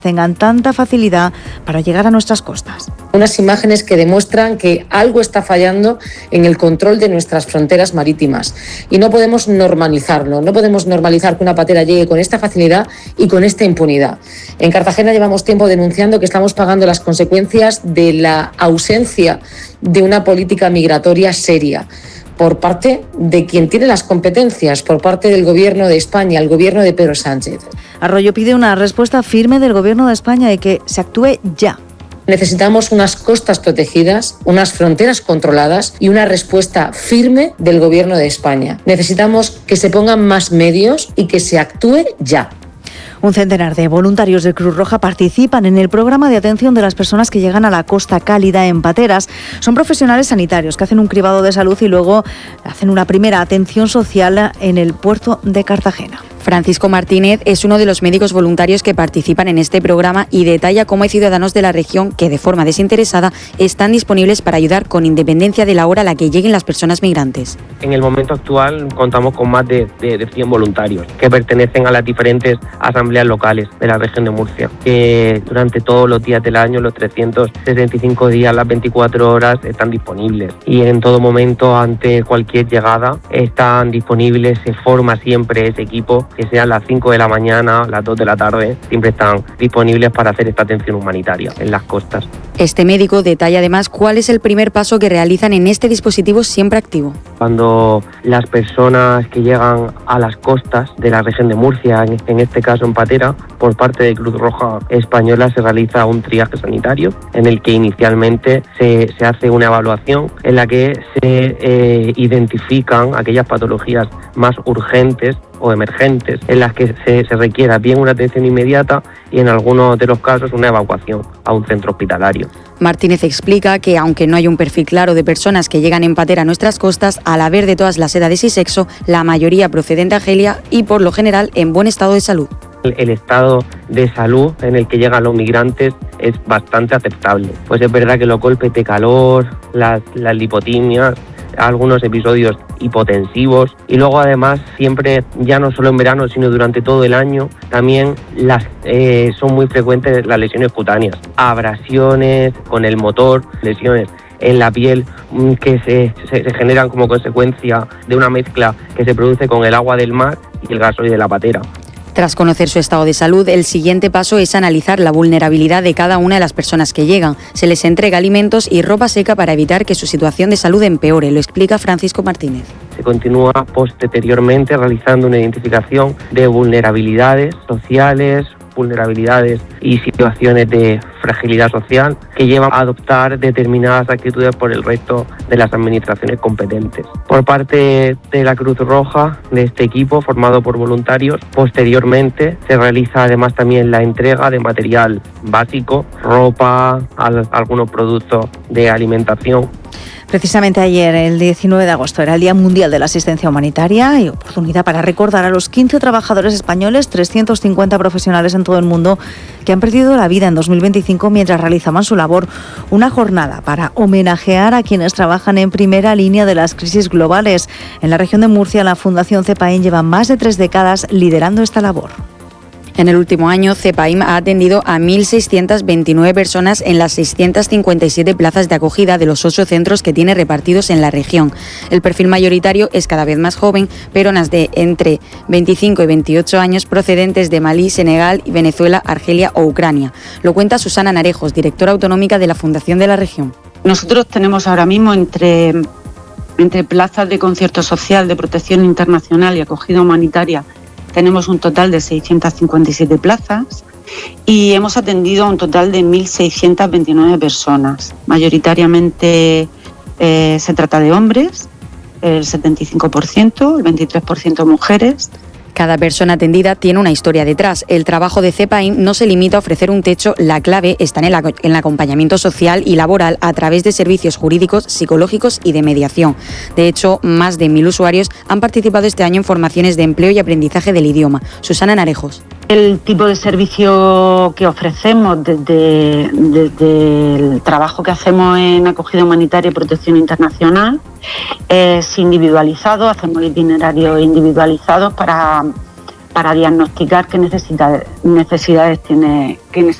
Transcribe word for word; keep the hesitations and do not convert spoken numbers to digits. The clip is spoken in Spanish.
tengan tanta facilidad para llegar a nuestras costas. Unas imágenes que demuestran que algo está fallando en el control de nuestras fronteras marítimas y no podemos normalizarlo, no podemos normalizar que una patera llegue con esta facilidad y con esta impunidad. En Cartagena llevamos tiempo denunciando que estamos pagando las consecuencias de la ausencia de una política migratoria seria por parte de quien tiene las competencias, por parte del Gobierno de España, el Gobierno de Pedro Sánchez. Arroyo pide una respuesta firme del Gobierno de España y que se actúe ya. Necesitamos unas costas protegidas, unas fronteras controladas y una respuesta firme del Gobierno de España. Necesitamos que se pongan más medios y que se actúe ya. Un centenar de voluntarios de Cruz Roja participan en el programa de atención de las personas que llegan a la Costa Cálida en pateras. Son profesionales sanitarios que hacen un cribado de salud y luego hacen una primera atención social en el puerto de Cartagena. Francisco Martínez es uno de los médicos voluntarios que participan en este programa y detalla cómo hay ciudadanos de la región que de forma desinteresada están disponibles para ayudar con independencia de la hora a la que lleguen las personas migrantes. En el momento actual contamos con más de, de, de cien voluntarios que pertenecen a las diferentes asambleas locales de la región de Murcia, que durante todos los días del año, los trescientos sesenta y cinco días, las veinticuatro horas, están disponibles y en todo momento, ante cualquier llegada, están disponibles. Se forma siempre ese equipo, que sean las cinco de la mañana, las dos de la tarde, siempre están disponibles para hacer esta atención humanitaria en las costas. Este médico detalla además cuál es el primer paso que realizan en este dispositivo siempre activo. Cuando las personas que llegan a las costas de la región de Murcia, en este caso en patera, por parte de Cruz Roja Española se realiza un triaje sanitario en el que inicialmente se, se hace una evaluación en la que se eh, identifican aquellas patologías más urgentes o emergentes en las que se, se requiera bien una atención inmediata y en algunos de los casos una evacuación a un centro hospitalario. Martínez explica que aunque no hay un perfil claro de personas que llegan en patera a nuestras costas, al haber de todas las edades y sexo, la mayoría proceden de Argelia y por lo general en buen estado de salud. El, el estado de salud en el que llegan los migrantes es bastante aceptable. Pues es verdad que los golpes de calor, las, las lipotimias, algunos episodios hipotensivos y luego además siempre, ya no solo en verano sino durante todo el año, también las eh, son muy frecuentes las lesiones cutáneas, abrasiones con el motor, lesiones en la piel que se, se, se generan como consecuencia de una mezcla que se produce con el agua del mar y el gasoil de la patera. Tras conocer su estado de salud, el siguiente paso es analizar la vulnerabilidad de cada una de las personas que llegan. Se les entrega alimentos y ropa seca para evitar que su situación de salud empeore, lo explica Francisco Martínez. Se continúa posteriormente realizando una identificación de vulnerabilidades sociales, vulnerabilidades y situaciones de fragilidad social que llevan a adoptar determinadas actitudes por el resto de las administraciones competentes. Por parte de la Cruz Roja, de este equipo formado por voluntarios, posteriormente se realiza además también la entrega de material básico, ropa, al, algunos productos de alimentación. Precisamente ayer, el diecinueve de agosto, era el Día Mundial de la Asistencia Humanitaria y oportunidad para recordar a los quince trabajadores españoles, trescientos cincuenta profesionales en todo el mundo, que han perdido la vida en dos mil veinticinco mientras realizaban su labor. Una jornada para homenajear a quienes trabajan en primera línea de las crisis globales. En la región de Murcia, la Fundación CEPAIN lleva más de tres décadas liderando esta labor. En el último año, CEPAIN ha atendido a mil seiscientas veintinueve personas en las seiscientas cincuenta y siete plazas de acogida de los ocho centros que tiene repartidos en la región. El perfil mayoritario es cada vez más joven, peronas de entre veinticinco y veintiocho años procedentes de Malí, Senegal, Venezuela, Argelia o Ucrania. Lo cuenta Susana Narejos, directora autonómica de la Fundación de la región. Nosotros tenemos ahora mismo entre, entre plazas de concierto social, de protección internacional y acogida humanitaria, tenemos un total de seiscientas cincuenta y siete plazas y hemos atendido a un total de mil seiscientas veintinueve personas. Mayoritariamente eh, se trata de hombres, el setenta y cinco por ciento, el veintitrés por ciento mujeres. Cada persona atendida tiene una historia detrás. El trabajo de CEPAIN no se limita a ofrecer un techo, la clave está en el, en el acompañamiento social y laboral a través de servicios jurídicos, psicológicos y de mediación. De hecho, más de mil usuarios han participado este año en formaciones de empleo y aprendizaje del idioma. Susana Narejos. El tipo de servicio que ofrecemos desde, desde el trabajo que hacemos en acogida humanitaria y protección internacional es individualizado, hacemos itinerarios individualizados para, para diagnosticar qué necesidades, necesidades tiene, tiene